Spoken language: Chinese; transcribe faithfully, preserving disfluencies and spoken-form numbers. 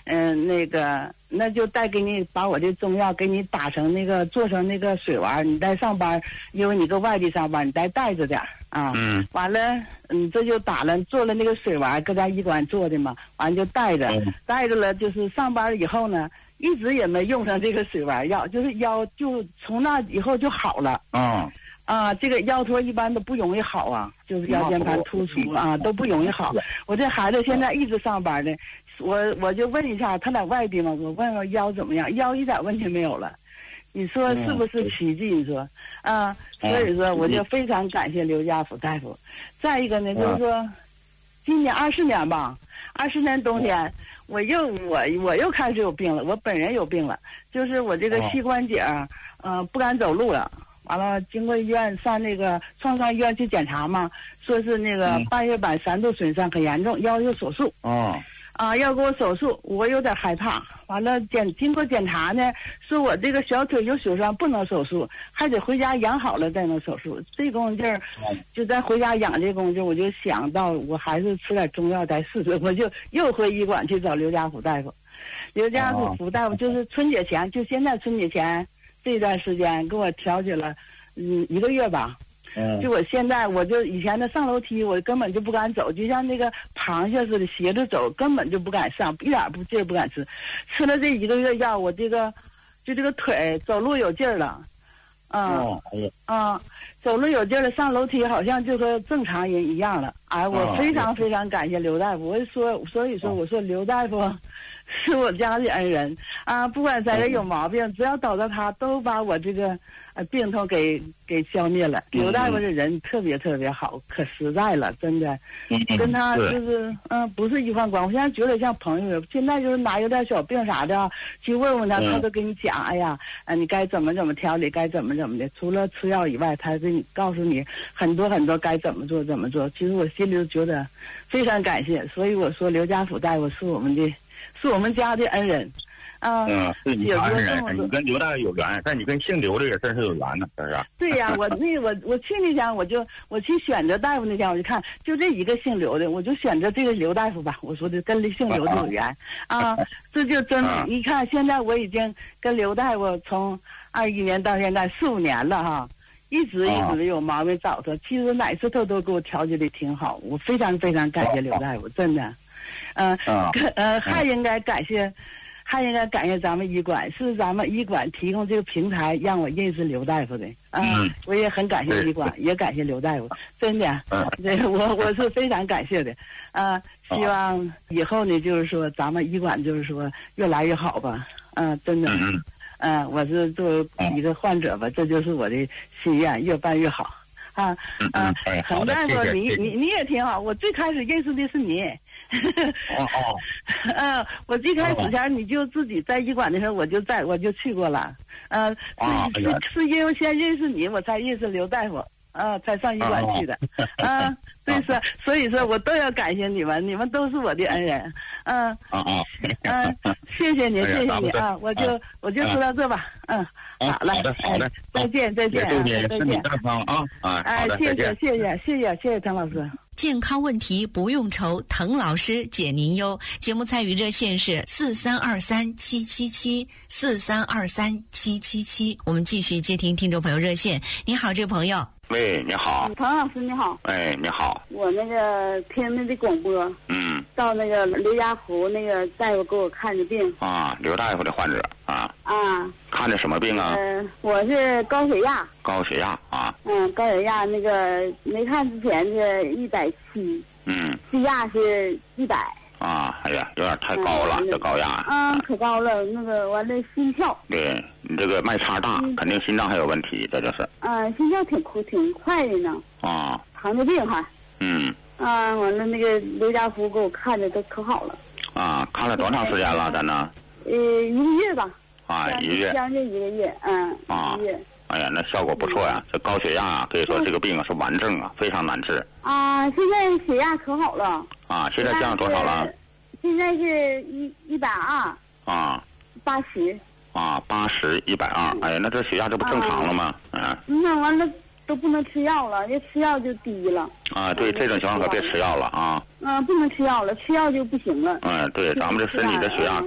嗯、呃，那个那就再给你把我这中药给你打成那个做成那个水丸，你再上班，因为你搁外地上班，你再带着点啊。嗯。完了，嗯，这就打了做了那个水丸，搁咱医馆做的嘛，完了就带着，嗯、带着了，就是上班以后呢，一直也没用上这个水丸药，就是腰就从那以后就好了。啊。啊，这个腰托一般都不容易好啊，就是腰间盘突出啊，都不容易好。我这孩子现在一直上班呢，我我就问一下，他在外地嘛，我问问腰怎么样，腰一点问题没有了。你说是不是奇迹？你说啊，所以说我就非常感谢刘家福大夫。再一个呢，就是说，今年二四年吧，二四年冬天，我又我我又开始有病了，我本人有病了，就是我这个膝关节，呃，不敢走路了。完了，经过医院上那个创伤医院去检查嘛，说是那个半月板三度损伤很严重，要有手术。哦，啊，要给我手术，我有点害怕。完了检经过检查呢，说我这个小腿有血栓，不能手术，还得回家养好了再能手术。这功夫劲儿，就在回家养这功夫劲儿，我就想到我还是吃点中药再试试，我就又回医馆去找刘家福大夫。刘家福大夫就是春节前，就现在春节前。这段时间给我调节了，嗯，一个月吧。嗯，就我现在，我就以前的上楼梯，我根本就不敢走，就像那个螃蟹似的斜着走，根本就不敢上，一点不劲儿不敢吃。吃了这一个月药，我这个就这个腿走路有劲儿了。嗯，哦，嗯，走路有劲儿了，上楼梯好像就和正常人一样了。哎，我非常非常感谢刘大夫。我说，所以说我说刘大夫是我家的恩人啊，不管在这有毛病，只要找到他，都把我这个呃病痛给给消灭了。刘大夫这人特别特别好，可实在了，真的，跟他就是嗯不是医患关系，我现在觉得像朋友。现在就是哪有点小病啥的，去问问他，他都跟你讲，哎呀，啊你该怎么怎么调理，该怎么怎么的。除了吃药以外，他给你告诉你很多很多该怎么做怎么做。其实我心里就觉得非常感谢，所以我说刘家福大夫是我们的。是我们家的恩人，啊， 嗯，是你家恩人，你跟刘大夫有缘，但你跟姓刘这个事是有缘的，是不是？ 对呀、啊，我那我我去那天我就我去选择大夫那天我就看就这一个姓刘的，我就选择这个刘大夫吧。我说的跟姓刘的有缘啊，这就真的。你看现在我已经跟刘大夫从二一年到现在四五年了哈。一直一直有毛病找他，其实哪次他都给我调节的挺好，我非常非常感谢刘大夫，真的。嗯、呃，呃，还应该感谢，还应该感谢咱们医馆，是咱们医馆提供这个平台让我认识刘大夫的。啊、嗯，我也很感谢医馆，也感谢刘大夫，真的，这我我是非常感谢的。啊，希望以后呢，就是说咱们医馆就是说越来越好吧。嗯、啊，真的。嗯嗯、呃，我是作为一个患者吧，这就是我的心愿，越办越好。啊啊，恒大说你你你也挺好，我最开始认识的是你。哦哦，嗯，我最开始前你就自己在医馆的时候，我就在我就去过了。呃，是是是因为先认识你，我才认识刘大夫。啊，才上医馆去的，啊，对是，所以说我都要感谢你们，你们都是我的恩人，嗯，啊啊，嗯，谢谢您，谢谢你啊，我就我就说到这吧，嗯，好了， 好的好的， 再见再见， 祝你身体健康啊啊， 哎，谢谢谢谢谢谢谢谢滕老师。 健康问题不用愁，滕老师解您忧。节目参与热线是四三二三七七七四三二三七七七。我们继续接听听众朋友热线。你好，这位朋友。 喂，你好， 滕老师你好。 哎，你好。 我那个听那的广播， 嗯， 到那个刘家福那个大夫给我看的病。 啊，刘大夫的患者啊。 啊。 看的什么病啊？ 呃，我是高血压。 高血压啊。 嗯，高血压那个没看之前是一百七。 嗯。 血压是一百。 啊，哎呀，有点太高了，这、嗯、高压。 啊，可高了，那个完了心跳。 对你这个脉差大，嗯、肯定心脏还有问题，这就是。 啊，心跳挺快，挺快的呢。 啊。 糖尿病还。 嗯。 啊，完了那个刘家福给我看的都可好了。 啊，看了多长时间了，咱呢？ 呃，一个月吧。 啊，一个月。 将近一个月，嗯。 啊。 一个月。 哎呀，那效果不错呀！这高血压啊，可以说这个病啊是顽症啊，非常难治。 啊，现在血压可好了。 啊，现在降多少了？ 现在是一一百二。 啊。 八十。 啊，八十一百二，哎呀，那这血压这不正常了吗？ 嗯。那完了都不能吃药了，要吃药就低了。 啊，对，这种情况可别吃药了啊。 啊，不能吃药了，吃药就不行了。 嗯，对，咱们这身体的血压